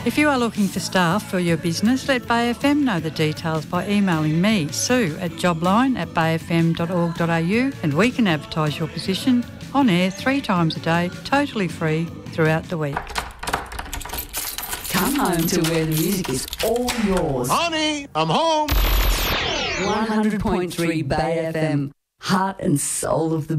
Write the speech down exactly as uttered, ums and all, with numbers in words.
If you are looking for staff for your business, let Bay F M know the details by emailing me, Sue, at jobline at bay f m dot org dot a u, and we can advertise your position on air three times a day, totally free, throughout the week. Come home to where the music is all yours. Honey, I'm home. one hundred point three Bay F M, heart and soul of the